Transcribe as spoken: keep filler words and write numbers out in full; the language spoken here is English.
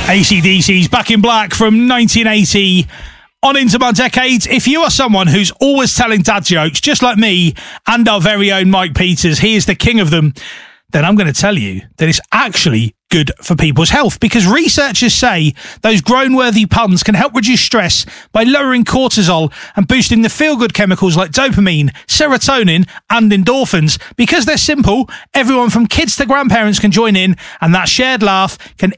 A C D C's Back in Black from nineteen eighty on into my decades. If you are someone who's always telling dad jokes, just like me and our very own Mike Peters, he is the king of them, then I'm going to tell you that it's actually good for people's health, because researchers say those groan-worthy puns can help reduce stress by lowering cortisol and boosting the feel-good chemicals like dopamine, serotonin and endorphins. Because they're simple, everyone from kids to grandparents can join in, and that shared laugh can